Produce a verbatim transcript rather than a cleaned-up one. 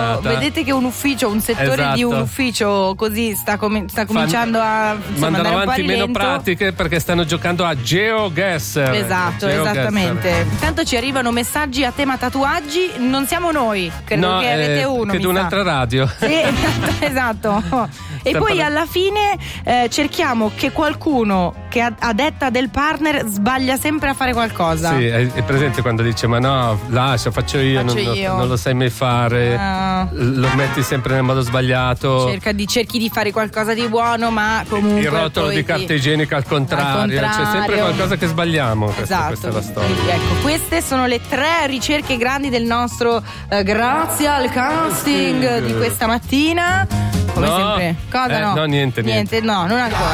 sbagliata. Vedete che un ufficio, un settore Esatto. di un ufficio così sta, com- sta cominciando a insomma, mandano andare un po' avanti a meno rilento. pratiche perché stanno giocando a GeoGuessr. Esatto, GeoGuessr. esattamente. Intanto ci arrivano messaggi a tema tatuaggi, non siamo noi, credo No, che eh, avete uno. credo mi sa. un'altra radio. Sì, esatto. E poi parlando- alla fine eh, cerchiamo che qualcuno che a, a detta del partner sbaglia sempre a fare qualcosa. Sì, è, è presente quando dice ma no, lascia, faccio io, Faccio non, io. non lo sai mai fare, Ah. lo metti sempre nel modo sbagliato. Cerca di, cerchi di fare qualcosa di buono, ma comunque Il rotolo poi di ti- carta igienica al contrario, Al c'è sempre contrario. qualcosa che sbagliamo. Questa, Esatto. questa è la storia. Quindi, ecco, queste sono le tre ricerche grandi del nostro eh, grazie al casting di questa mattina. Come No. sempre. Cosa Eh, no? no, niente, niente. no, non ancora.